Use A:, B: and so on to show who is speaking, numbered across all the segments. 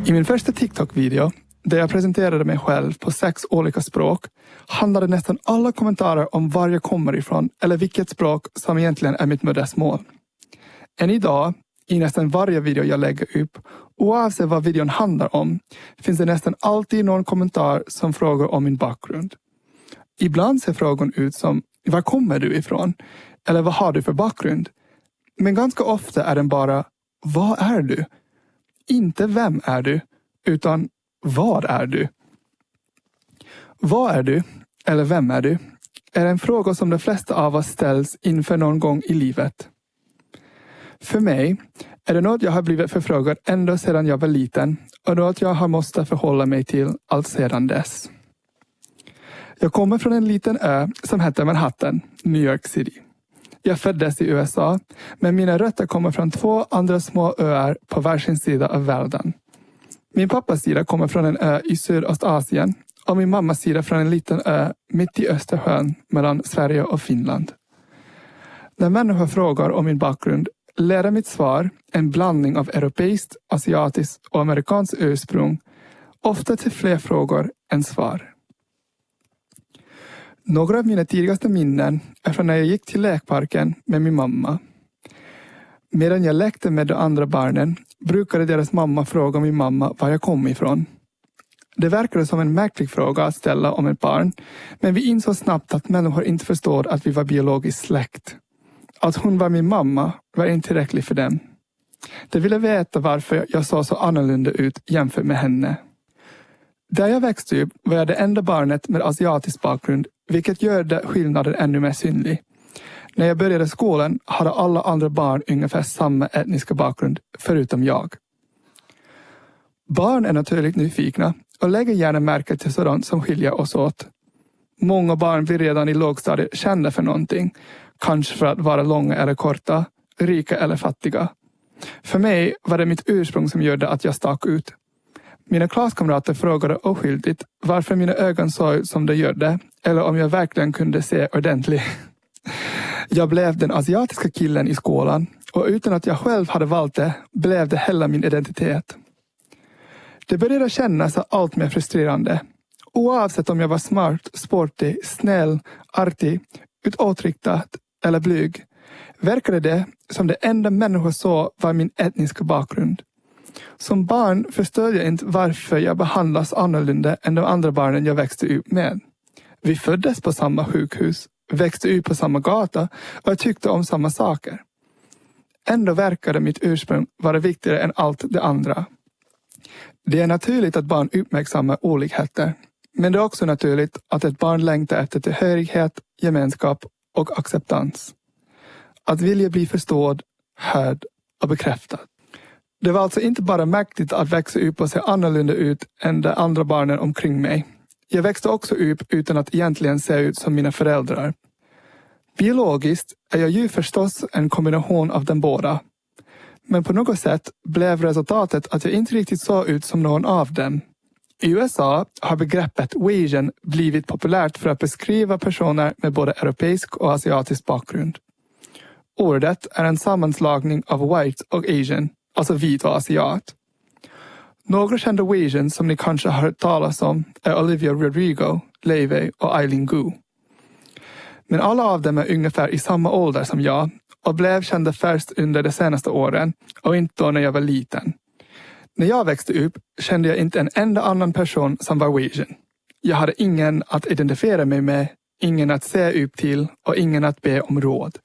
A: I min första TikTok-video, där jag presenterade mig själv på 6 olika språk, handlade nästan alla kommentarer om var jag kommer ifrån eller vilket språk som egentligen är mitt modersmål. Än idag, i nästan varje video jag lägger upp, oavsett vad videon handlar om, finns det nästan alltid någon kommentar som frågar om min bakgrund. Ibland ser frågan ut som, var kommer du ifrån? Eller vad har du för bakgrund? Men ganska ofta är den bara, vad är du? Inte vem är du, utan vad är du? Vad är du, eller vem är du, är en fråga som de flesta av oss ställs inför någon gång i livet. För mig är det något jag har blivit förfrågad ända sedan jag var liten och något jag har måste förhålla mig till allt sedan dess. Jag kommer från en liten ö som heter Manhattan, New York City. Jag föddes i USA, men mina rötter kommer från 2 andra små öar på varsin sida av världen. Min pappas sida kommer från en ö i Sydostasien och min mammas sida från en liten ö mitt i Östersjön mellan Sverige och Finland. När människor frågar om min bakgrund leder mitt svar, en blandning av europeiskt, asiatiskt och amerikanskt ursprung, ofta till fler frågor än svar. Några av mina tidigaste minnen är från när jag gick till lekparken med min mamma. Medan jag lekte med de andra barnen brukade deras mamma fråga min mamma var jag kom ifrån. Det verkade som en märklig fråga att ställa om ett barn, men vi insåg snabbt att människor inte förstod att vi var biologiskt släkt. Att hon var min mamma var inte tillräckligt för dem. De ville veta varför jag såg så annorlunda ut jämfört med henne. Där jag växte upp var jag det enda barnet med asiatisk bakgrund, vilket gör skillnaden ännu mer synlig. När jag började skolan hade alla andra barn ungefär samma etniska bakgrund, förutom jag. Barn är naturligt nyfikna och lägger gärna märke till sådant som skiljer oss åt. Många barn blir redan i lågstadiet kända för någonting, kanske för att vara långa eller korta, rika eller fattiga. För mig var det mitt ursprung som gjorde att jag stack ut. Mina klasskamrater frågade oskyldigt varför mina ögon såg ut som de gjorde eller om jag verkligen kunde se ordentligt. Jag blev den asiatiska killen i skolan och utan att jag själv hade valt det blev det hela min identitet. Det började kännas allt mer frustrerande. Oavsett om jag var smart, sportig, snäll, artig, utåtriktad eller blyg verkade det som det enda människor såg var min etniska bakgrund. Som barn förstod jag inte varför jag behandlas annorlunda än de andra barnen jag växte upp med. Vi föddes på samma sjukhus, växte upp på samma gata och tyckte om samma saker. Ändå verkade mitt ursprung vara viktigare än allt det andra. Det är naturligt att barn uppmärksammar olikheter, men det är också naturligt att ett barn längtar efter tillhörighet, gemenskap och acceptans. Att vilja bli förstådd, hörd och bekräftad. Det var alltså inte bara mäktigt att växa upp och se annorlunda ut än de andra barnen omkring mig. Jag växte också upp utan att egentligen se ut som mina föräldrar. Biologiskt är jag ju förstås en kombination av dem båda. Men på något sätt blev resultatet att jag inte riktigt såg ut som någon av dem. I USA har begreppet Asian blivit populärt för att beskriva personer med både europeisk och asiatisk bakgrund. Ordet är en sammanslagning av white och Asian, alltså vit och asiat. Några kända Asian som ni kanske har hört talas om är Olivia Rodrigo, Leivey och Eileen Gu. Men alla av dem är ungefär i samma ålder som jag och blev kända först under de senaste åren och inte då när jag var liten. När jag växte upp kände jag inte en enda annan person som var Asian. Jag hade ingen att identifiera mig med, ingen att se upp till och ingen att be om råd.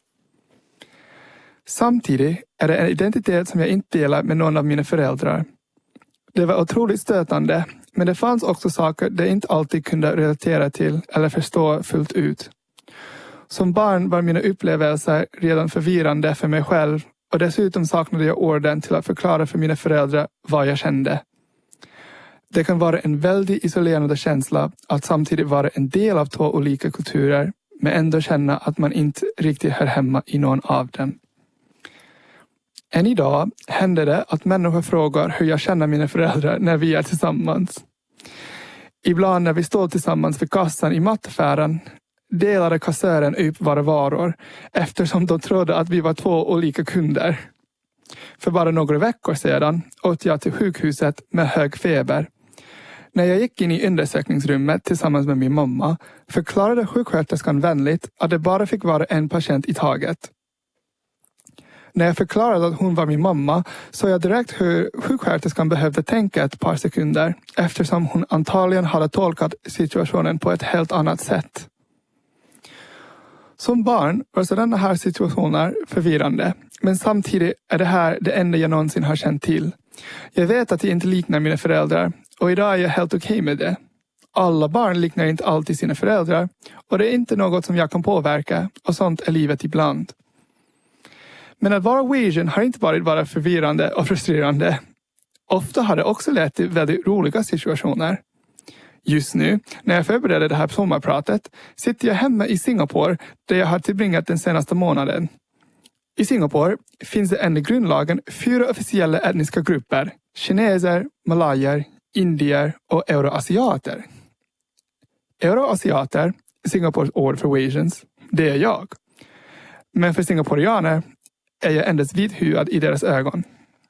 A: Samtidigt är det en identitet som jag inte delar med någon av mina föräldrar. Det var otroligt stötande, men det fanns också saker det inte alltid kunde relatera till eller förstå fullt ut. Som barn var mina upplevelser redan förvirrande för mig själv och dessutom saknade jag orden till att förklara för mina föräldrar vad jag kände. Det kan vara en väldigt isolerande känsla att samtidigt vara en del av 2 olika kulturer men ändå känna att man inte riktigt hör hemma i någon av dem. Än idag händer det att människor frågar hur jag känner mina föräldrar när vi är tillsammans. Ibland när vi står tillsammans vid kassan i mataffären delade kassören upp våra varor eftersom de trodde att vi var 2 olika kunder. För bara några veckor sedan åkte jag till sjukhuset med hög feber. När jag gick in i undersökningsrummet tillsammans med min mamma förklarade sjuksköterskan vänligt att det bara fick vara en patient i taget. När jag förklarade att hon var min mamma såg jag direkt hur sjuksköterskan behövde tänka ett par sekunder eftersom hon antagligen hade tolkat situationen på ett helt annat sätt. Som barn var sådana här situationer förvirrande, men samtidigt är det här det enda jag någonsin har känt till. Jag vet att jag inte liknar mina föräldrar och idag är jag helt okej med det. Alla barn liknar inte alltid sina föräldrar och det är inte något som jag kan påverka och sånt är livet ibland. Men att vara Weisian har inte bara förvirrande och frustrerande. Ofta har det också lett till väldigt roliga situationer. Just nu, när jag förberedde det här sommarpratet, sitter jag hemma i Singapore där jag har tillbringat den senaste månaden. I Singapore finns det enligt grundlagen 4 officiella etniska grupper. Kineser, malajer, indier och euroasiater. Euroasiater, Singapores ord för Weisians, det är jag. Men för singaporianer är jag endast vithyad i deras ögon.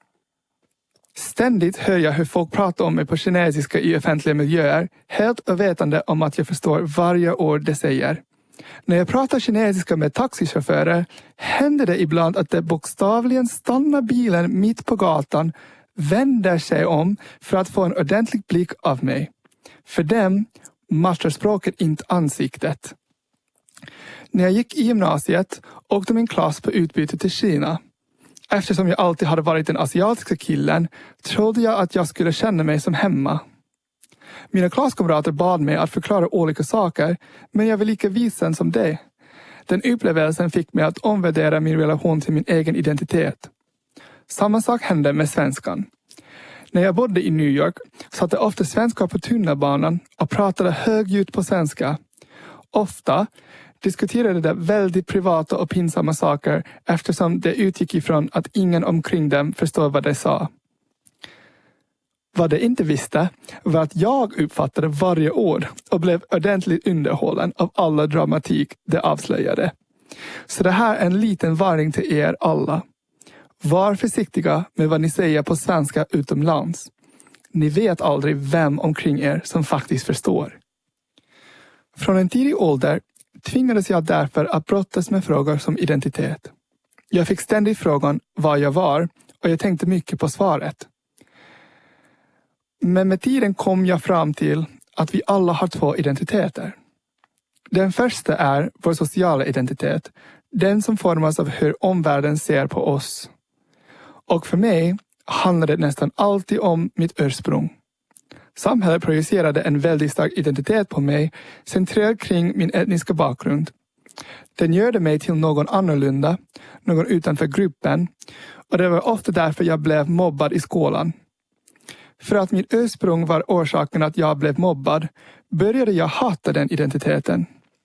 A: Ständigt hör jag hur folk pratar om mig på kinesiska i offentliga miljöer, helt ovetande om att jag förstår varje ord de säger. När jag pratar kinesiska med taxichaufförer händer det ibland att de bokstavligen stannar bilen mitt på gatan, vänder sig om för att få en ordentlig blick av mig. För dem matchar språket inte ansiktet. När jag gick i gymnasiet åkte min klass på utbyte till Kina. Eftersom jag alltid hade varit den asiatiska killen trodde jag att jag skulle känna mig som hemma. Mina klasskamrater bad mig att förklara olika saker, men jag var lika visen som det. Den upplevelsen fick mig att omvärdera min relation till min egen identitet. Samma sak hände med svenskan. När jag bodde i New York satt det ofta svenskar på tunnelbanan och pratade högljutt på svenska. Ofta diskuterade de väldigt privata och pinsamma saker eftersom det utgick ifrån att ingen omkring dem förstod vad de sa. Vad de inte visste var att jag uppfattade varje ord och blev ordentligt underhållen av alla dramatik de avslöjade. Så det här är en liten varning till er alla. Var försiktiga med vad ni säger på svenska utomlands. Ni vet aldrig vem omkring er som faktiskt förstår. Från en tidig ålder tvingades jag därför att brottas med frågor som identitet. Jag fick ständigt frågan vad jag var och jag tänkte mycket på svaret. Men med tiden kom jag fram till att vi alla har 2 identiteter. Den första är vår sociala identitet, den som formas av hur omvärlden ser på oss. Och för mig handlar det nästan alltid om mitt ursprung. Samhället projicerade en väldigt stark identitet på mig, centrerad kring min etniska bakgrund. Den gjorde mig till någon annorlunda, någon utanför gruppen, och det var ofta därför jag blev mobbad i skolan. För att mitt ursprung var orsaken att jag blev mobbad, började jag hata den identiteten.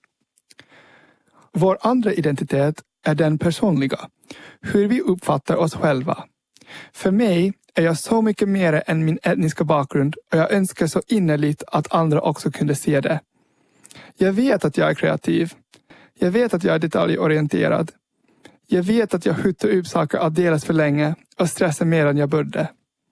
A: Vår andra identitet är den personliga, hur vi uppfattar oss själva. För mig är jag så mycket mer än min etniska bakgrund och jag önskar så innerligt att andra också kunde se det. Jag vet att jag är kreativ. Jag vet att jag är detaljorienterad. Jag vet att jag skjuter upp saker alldeles för länge och stressar mer än jag borde.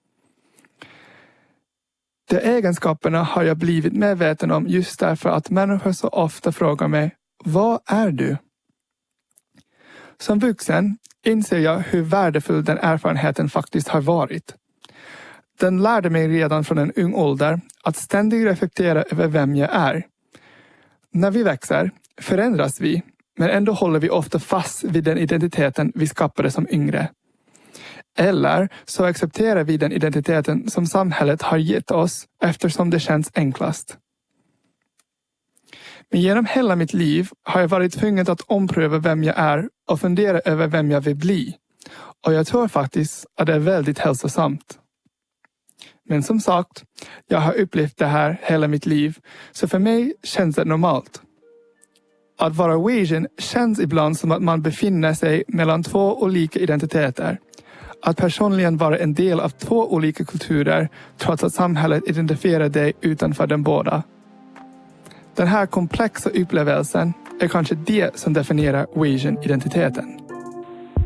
A: De egenskaperna har jag blivit medveten om just därför att människor så ofta frågar mig, vad är du? Som vuxen inser jag hur värdefull den erfarenheten faktiskt har varit. Den lärde mig redan från en ung ålder att ständigt reflektera över vem jag är. När vi växer förändras vi, men ändå håller vi ofta fast vid den identiteten vi skapade som yngre. Eller så accepterar vi den identiteten som samhället har gett oss eftersom det känns enklast. Men genom hela mitt liv har jag varit tvungen att ompröva vem jag är och fundera över vem jag vill bli. Och jag tror faktiskt att det är väldigt hälsosamt. Men som sagt, jag har upplevt det här hela mitt liv, så för mig känns det normalt. Att vara Weisian känns ibland som att man befinner sig mellan 2 olika identiteter. Att personligen vara en del av 2 olika kulturer trots att samhället identifierar dig utanför den båda. Den här komplexa upplevelsen är kanske det som definierar Weisian-identiteten.